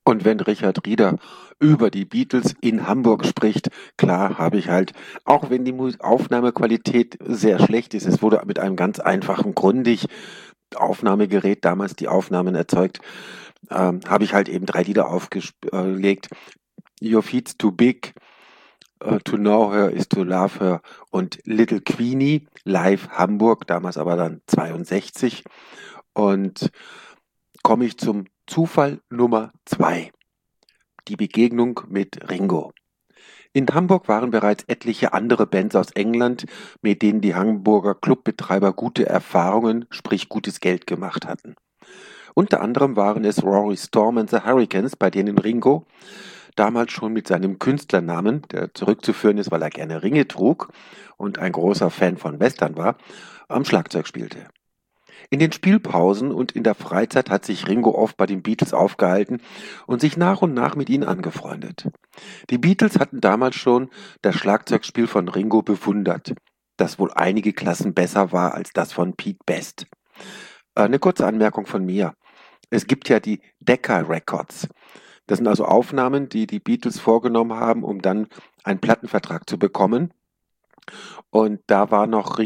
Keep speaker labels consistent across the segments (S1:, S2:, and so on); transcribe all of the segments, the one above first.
S1: Und wenn Richard Rieder über die Beatles in Hamburg spricht, klar habe ich halt, auch wenn die Aufnahmequalität sehr schlecht ist, es wurde mit einem ganz einfachen Grundig Aufnahmegerät damals die Aufnahmen erzeugt, habe ich halt eben 3 Lieder aufgelegt. Your Feet's Too Big, To Know Her is to Love Her und Little Queenie, live Hamburg, damals aber dann 62. Und komme ich zum Zufall Nummer 2, die Begegnung mit Ringo. In Hamburg waren bereits etliche andere Bands aus England, mit denen die Hamburger Clubbetreiber gute Erfahrungen, sprich gutes Geld gemacht hatten. Unter anderem waren es Rory Storm and the Hurricanes, bei denen Ringo damals schon mit seinem Künstlernamen, der zurückzuführen ist, weil er gerne Ringe trug und ein großer Fan von Western war, am Schlagzeug spielte. In den Spielpausen und in der Freizeit hat sich Ringo oft bei den Beatles aufgehalten und sich nach und nach mit ihnen angefreundet. Die Beatles hatten damals schon das Schlagzeugspiel von Ringo bewundert, das wohl einige Klassen besser war als das von Pete Best. Eine kurze Anmerkung von mir. Es gibt ja die Decca Records. Das sind also Aufnahmen, die die Beatles vorgenommen haben, um dann einen Plattenvertrag zu bekommen. Und da war noch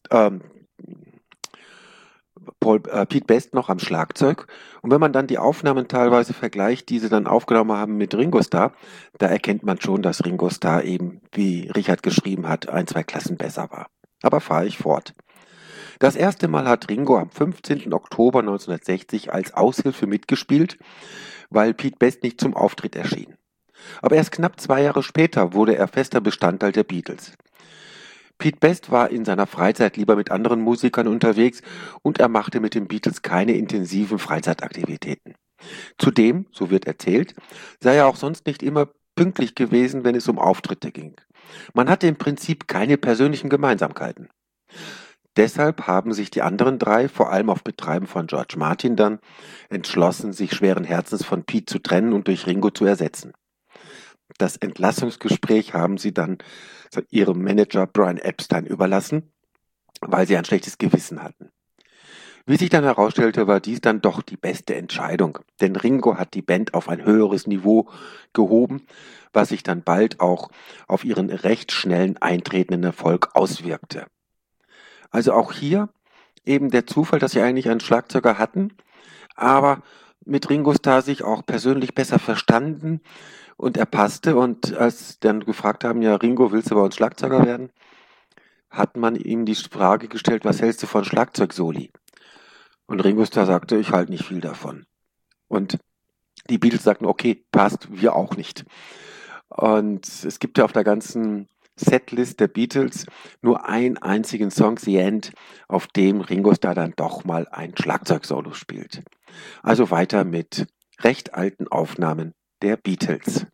S1: Pete Best noch am Schlagzeug. Und wenn man dann die Aufnahmen teilweise vergleicht, die sie dann aufgenommen haben mit Ringo Starr, da erkennt man schon, dass Ringo Starr eben, wie Richard geschrieben hat, 1, 2 Klassen besser war. Aber fahre ich fort. Das erste Mal hat Ringo am 15. Oktober 1960 als Aushilfe mitgespielt, weil Pete Best nicht zum Auftritt erschien. Aber erst knapp 2 Jahre später wurde er fester Bestandteil der Beatles. Pete Best war in seiner Freizeit lieber mit anderen Musikern unterwegs und er machte mit den Beatles keine intensiven Freizeitaktivitäten. Zudem, so wird erzählt, sei er auch sonst nicht immer pünktlich gewesen, wenn es um Auftritte ging. Man hatte im Prinzip keine persönlichen Gemeinsamkeiten. Deshalb haben sich die anderen 3, vor allem auf Betreiben von George Martin dann, entschlossen, sich schweren Herzens von Pete zu trennen und durch Ringo zu ersetzen. Das Entlassungsgespräch haben sie dann ihrem Manager Brian Epstein überlassen, weil sie ein schlechtes Gewissen hatten. Wie sich dann herausstellte, war dies dann doch die beste Entscheidung, denn Ringo hat die Band auf ein höheres Niveau gehoben, was sich dann bald auch auf ihren recht schnellen eintretenden Erfolg auswirkte. Also auch hier eben der Zufall, dass sie eigentlich einen Schlagzeuger hatten, aber mit Ringo Starr sich auch persönlich besser verstanden und er passte. Und als dann gefragt haben, ja Ringo, willst du bei uns Schlagzeuger werden? Hat man ihm die Frage gestellt, was hältst du von Schlagzeugsoli? Und Ringo Starr sagte, ich halte nicht viel davon. Und die Beatles sagten, okay, passt, wir auch nicht. Und es gibt ja auf der ganzen Setlist der Beatles nur einen einzigen Song, The End, auf dem Ringo Starr dann doch mal ein Schlagzeugsolo spielt. Also weiter mit recht alten Aufnahmen der Beatles.